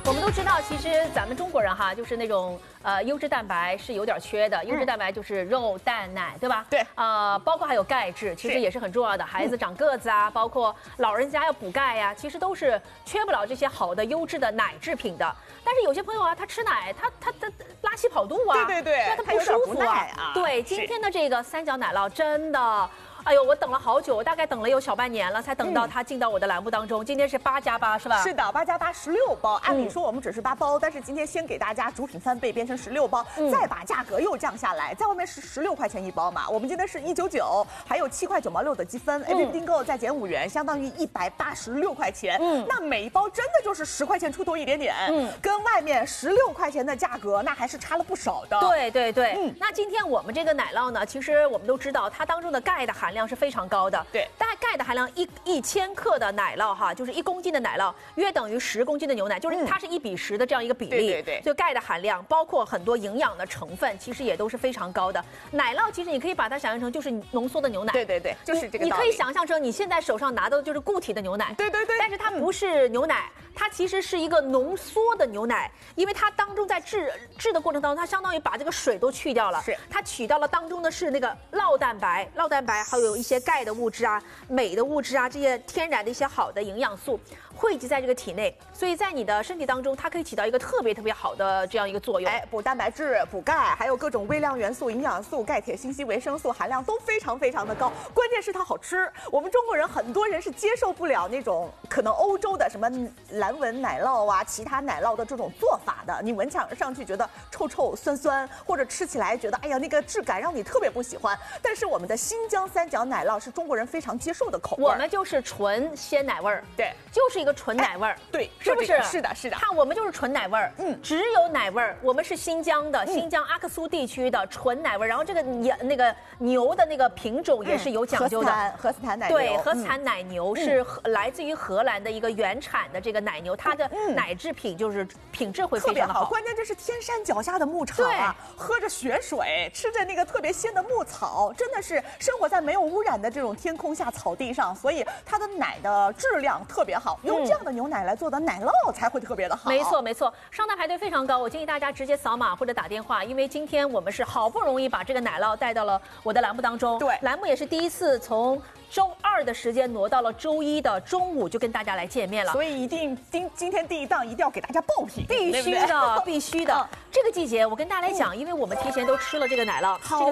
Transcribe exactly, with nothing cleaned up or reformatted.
我们都知道，其实咱们中国人哈，就是那种呃优质蛋白是有点缺的。优质蛋白就是肉、蛋、奶，对吧？ 对。 啊、呃，包括还有钙质，其实也是很重要的。孩子长个子啊，包括老人家要补钙呀、啊，其实都是缺不了这些好的优质的奶制品的。但是有些朋友啊，他吃奶，他他他拉稀跑肚啊， 对对对， 那他不舒服啊。 啊对，今天的这个三角奶酪真的。哎呦，我等了好久，我大概等了有小半年了，才等到它进到我的栏目当中。今天是八加八，是吧？ 是的，八加八十六包。按理说我们只是八包，但是今天先给大家主品翻倍，变成十六包，嗯、再把价格又降下来，在外面是十六块钱一包嘛，我们今天是一九九，还有七块九毛六的积分 ，A P P 订购再减五元，相当于一百八十六块钱。嗯，那每一包真的就是十块钱出头一点点，嗯，跟外面十六块钱的价格那还是差了不少的。 对对对，嗯，那今天我们这个奶酪呢，其实我们都知道，它当中的钙的含量是非常高的。 对， 大概钙的含量一一千克的奶酪哈，就是一公斤的奶酪约等于十公斤的牛奶，就是它是一比十的这样一个比例。 对对对， 所以钙的含量包括很多营养的成分，其实也都是非常高的。奶酪其实你可以把它想象成就是浓缩的牛奶。 对对对，就是这个道理。 你可以想象成你现在手上拿的就是固体的牛奶。 对对对， 但是它不是牛奶。嗯，它其实是一个浓缩的牛奶，因为它当中在制制的过程当中，它相当于把这个水都去掉了， 是它取到了当中的是那个酪蛋白，酪蛋白还有一些钙的物质啊、镁的物质啊，这些天然的一些好的营养素汇集在这个体内，所以在你的身体当中，它可以起到一个特别特别好的这样一个作用。 哎，补蛋白质、补钙，还有各种微量元素、营养素、钙、铁、锌、硒、维生素含量都非常非常的高，关键是它好吃。我们中国人很多人是接受不了那种可能欧洲的什么蓝纹奶酪啊，其他奶酪的这种做法的，你闻上上去觉得臭臭酸酸，或者吃起来觉得哎呀那个质感让你特别不喜欢。但是我们的新疆三角奶酪是中国人非常接受的口味， 我们就是纯鲜奶味儿， 对， 就是一个纯奶味儿， 哎，对， 是不是？ 是的，是的。 看我们就是纯奶味儿，嗯，只有奶味儿。我们是新疆的，新疆阿克苏地区的纯奶味儿。然后这个也那个牛的那个品种也是有讲究的， 嗯、荷斯坦奶牛， 对，荷斯坦奶牛是来自于荷兰的一个原产的这个奶牛，它的奶制品就是品质会非常的好。 关键这是天山脚下的牧场啊，喝着雪水，吃着那个特别鲜的牧草，真的是生活在没有污染的这种天空下草地上，所以它的奶的质量特别好。用这样的牛奶来做的奶酪才会特别的好。 没错没错，上单排队非常高，我建议大家直接扫码或者打电话，因为今天我们是好不容易把这个奶酪带到了我的栏目当中。 对， 栏目也是第一次从周二的时间挪到了周一的中午，就跟大家来见面了。 所以一定今今天第一档一定要给大家爆品， 必须的，必须的。这个季节我跟大家来讲，因为我们提前都吃了这个奶酪，这个。